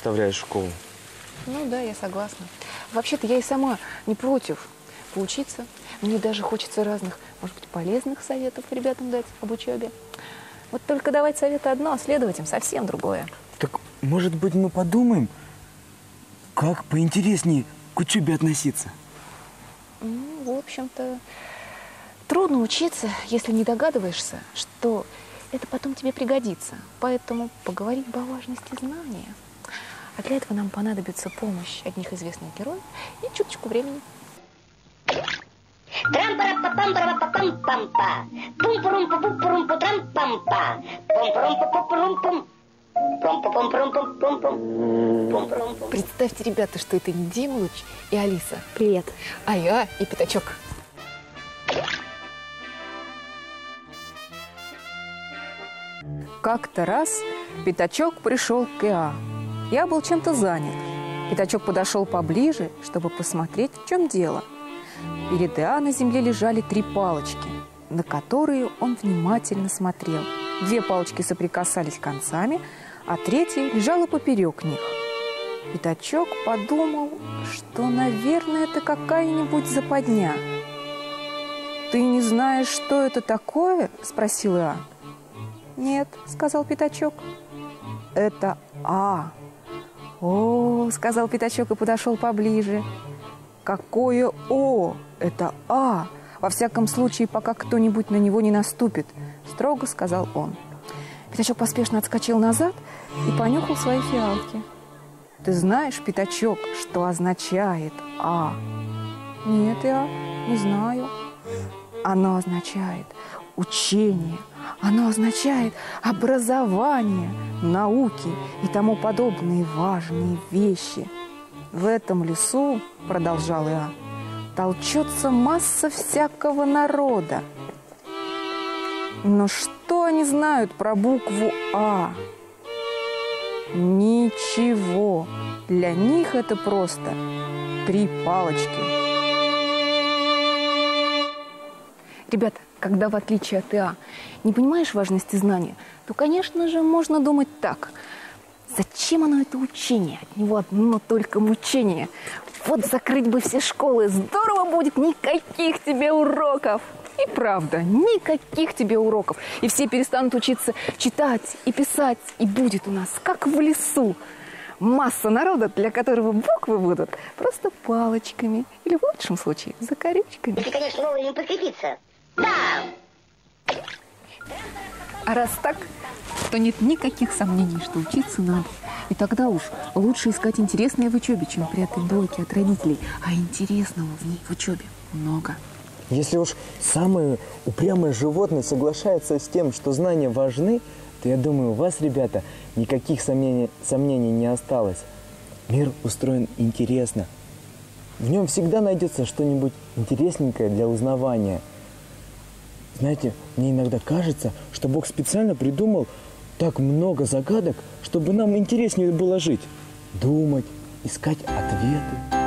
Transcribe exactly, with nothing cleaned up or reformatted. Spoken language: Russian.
оставляешь школу. Ну да, я согласна. Вообще-то я и сама не против поучиться. Мне даже хочется разных, может быть, полезных советов ребятам дать об учебе. Вот только давать советы одно, а следовать им совсем другое. Так, может быть, мы подумаем, как поинтереснее к учебе относиться? Ну, в общем-то, трудно учиться, если не догадываешься, что это потом тебе пригодится. Поэтому поговорить о важности знания. А для этого нам понадобится помощь одних известных героев и чуточку времени. Трам-пара-па-пам-пара-па-пам-пам-па. Пум-пурум-пу-пу-пурум-пу-трам-пам-па. Пум-пурум-пу-пу-пурум-пум. Пум-пум-пурум-пум-пум-пум. Представьте, ребята, что это не Димыч и Алиса. Привет. А я и Пятачок. Как-то раз Пятачок пришел к Иа. Я был чем-то занят. Пятачок подошел поближе, чтобы посмотреть, в чем дело. Перед Иа на земле лежали три палочки, на которые он внимательно смотрел. Две палочки соприкасались концами, а третья лежала поперек них. Пятачок подумал, что, наверное, это какая-нибудь западня. «Ты не знаешь, что это такое?» – спросил Иа. «Нет», – сказал Пятачок. «Это А». «О», – сказал Пятачок и подошел поближе. «Какое О? Это А. Во всяком случае, пока кто-нибудь на него не наступит», – строго сказал он. Пятачок поспешно отскочил назад и понюхал свои фиалки. «Ты знаешь, Пятачок, что означает А?» «Нет, я не знаю». «Оно означает учение, оно означает образование, науки и тому подобные важные вещи. В этом лесу, — продолжал я, — толчется масса всякого народа. Но что они знают про букву А? Ничего. Для них это просто три палочки». Ребята, когда в отличие от Иа не понимаешь важности знания, то, конечно же, можно думать так. Зачем оно это учение? От него одно только мучение. Вот закрыть бы все школы, здорово будет, никаких тебе уроков. И правда, никаких тебе уроков. И все перестанут учиться читать и писать. И будет у нас, как в лесу, масса народа, для которого буквы будут просто палочками. Или в лучшем случае закорючками. Если, конечно, вовремя подкрепиться. Да! А раз так, то нет никаких сомнений, что учиться надо. И тогда уж лучше искать интересное в учебе, чем прятать двойки от родителей. А интересного в ней в учебе много. Если уж самое упрямое животное соглашается с тем, что знания важны, то я думаю, у вас, ребята, никаких сомнений, сомнений не осталось. Мир устроен интересно. В нем всегда найдется что-нибудь интересненькое для узнавания. Знаете, мне иногда кажется, что Бог специально придумал так много загадок, чтобы нам интереснее было жить, думать, искать ответы.